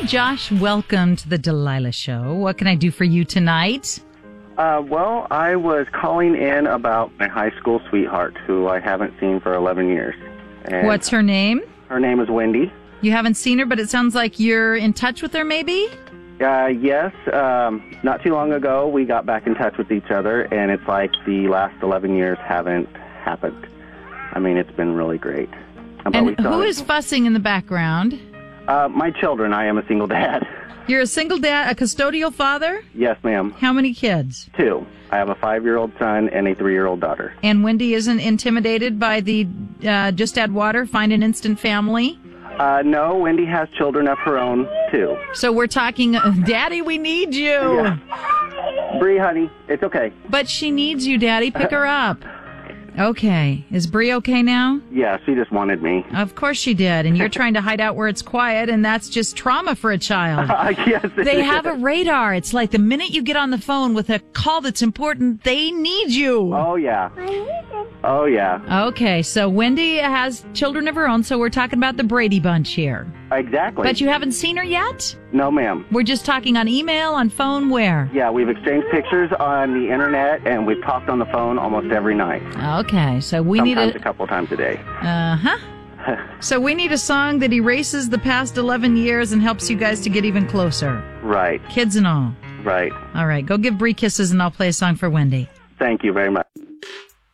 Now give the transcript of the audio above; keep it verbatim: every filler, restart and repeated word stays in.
Josh, welcome to the Delilah Show. What can I do for you tonight? Uh, well, I was calling in about my high school sweetheart, who I haven't seen for eleven years. And What's her name? Her name is Wendy. You haven't seen her, but it sounds like you're in touch with her, maybe? Uh, yes. Um, not too long ago, we got back in touch with each other, and it's like the last eleven years haven't happened. I mean, it's been really great. But And we who started- is fussing in the background? Uh, my children. I am a single dad. You're a single dad, a custodial father? Yes, ma'am. How many kids? Two. I have a five-year-old son and a three-year-old daughter. And Wendy isn't intimidated by the uh, just add water, find an instant family? Uh, no, Wendy has children of her own, too. So we're talking, Daddy, we need you. Yeah. Bree, honey, it's okay. But she needs you, Daddy. Pick her up. Okay. Is Bree okay now? Yeah, she just wanted me. Of course she did. And you're trying to hide out where it's quiet, and that's just trauma for a child. Uh, yes, it They is. have a radar. It's like the minute you get on the phone with a call that's important, they need you. Oh, yeah. Oh, yeah. Okay, so Wendy has children of her own, so we're talking about the Brady Bunch here. Exactly. But you haven't seen her yet? No, ma'am. We're just talking on email, on phone, where? Yeah, we've exchanged pictures on the internet, and we've talked on the phone almost every night. Okay, so we need Sometimes a... a couple times a day. Uh-huh. So we need a song that erases the past eleven years and helps you guys to get even closer. Right, Kids and all. right. All right, go give Bree kisses and I'll play a song for Wendy. Thank you very much.